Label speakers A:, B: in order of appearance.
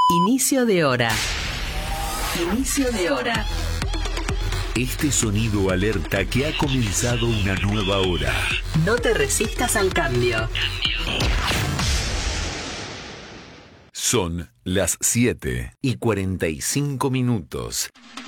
A: Inicio de hora. Inicio de hora.
B: Este sonido alerta que ha comenzado una nueva hora.
A: No te resistas al cambio.
B: Son las 7:45.